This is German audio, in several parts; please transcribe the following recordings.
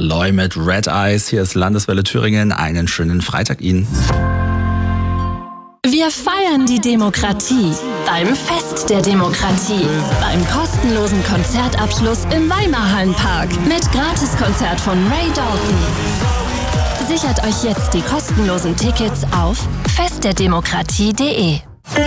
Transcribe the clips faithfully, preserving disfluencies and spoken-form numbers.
Aloy mit Red Eyes. Hier ist Landeswelle Thüringen. Einen schönen Freitag Ihnen. Wir feiern die Demokratie beim Fest der Demokratie, beim kostenlosen Konzertabschluss im Weimarhallenpark mit Gratiskonzert von Ray Dalton. Sichert euch jetzt die kostenlosen Tickets auf fest der demokratie punkt de.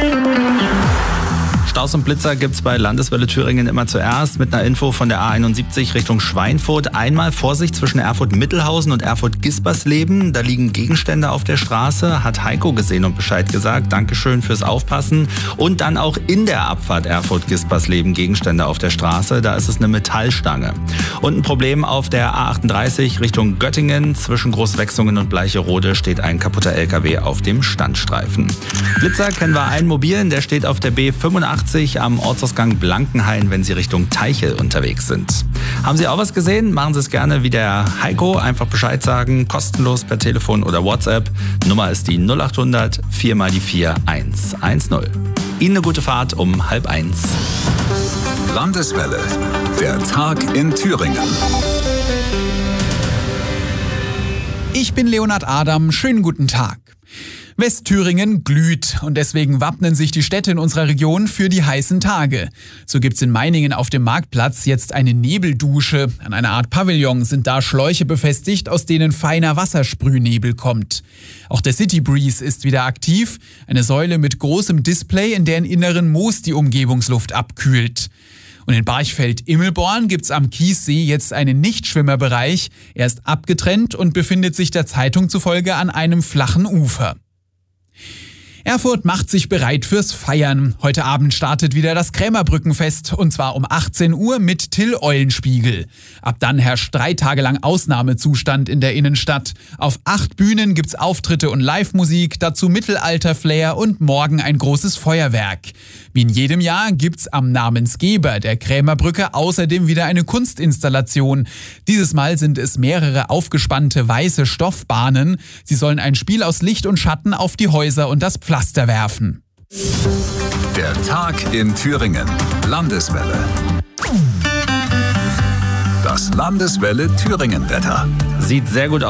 Staus und Blitzer gibt's bei Landeswelle Thüringen immer zuerst mit einer Info von der A einundsiebzig Richtung Schweinfurt. Einmal Vorsicht zwischen Erfurt-Mittelhausen und Erfurt-Gispersleben. Da liegen Gegenstände auf der Straße. Hat Heiko gesehen und Bescheid gesagt. Dankeschön fürs Aufpassen. Und dann auch in der Abfahrt Erfurt-Gispersleben Gegenstände auf der Straße. Da ist es eine Metallstange. Und ein Problem auf der A achtunddreißig Richtung Göttingen. Zwischen Großwechsungen und Bleicherode steht ein kaputter L K W auf dem Standstreifen. Blitzer kennen wir einen mobilen. Der steht auf der B fünfundachtzig am Ortsausgang Blankenhain, wenn Sie Richtung Teichel unterwegs sind. Haben Sie auch was gesehen? Machen Sie es gerne wie der Heiko. Einfach Bescheid sagen, kostenlos per Telefon oder WhatsApp. Nummer ist die null acht hundert vier mal die vier eins eins null. Ihnen eine gute Fahrt um halb eins. Landeswelle, der Tag in Thüringen. Ich bin Leonhard Adam, schönen guten Tag. Westthüringen glüht und deswegen wappnen sich die Städte in unserer Region für die heißen Tage. So gibt's in Meiningen auf dem Marktplatz jetzt eine Nebeldusche. An einer Art Pavillon sind da Schläuche befestigt, aus denen feiner Wassersprühnebel kommt. Auch der City Breeze ist wieder aktiv. Eine Säule mit großem Display, in deren Inneren Moos die Umgebungsluft abkühlt. Und in Barchfeld-Immelborn gibt's am Kiessee jetzt einen Nichtschwimmerbereich. Er ist abgetrennt und befindet sich der Zeitung zufolge an einem flachen Ufer. Erfurt macht sich bereit fürs Feiern. Heute Abend startet wieder das Krämerbrückenfest und zwar um achtzehn Uhr mit Till Eulenspiegel. Ab dann herrscht drei Tage lang Ausnahmezustand in der Innenstadt. Auf acht Bühnen gibt's Auftritte und Live-Musik, dazu Mittelalter-Flair und morgen ein großes Feuerwerk. Wie in jedem Jahr gibt's am Namensgeber der Krämerbrücke außerdem wieder eine Kunstinstallation. Dieses Mal sind es mehrere aufgespannte weiße Stoffbahnen. Sie sollen ein Spiel aus Licht und Schatten auf die Häuser und das Pflaster werfen. Der Tag in Thüringen. Landeswelle. Das Landeswelle Thüringen Wetter. Sieht sehr gut aus.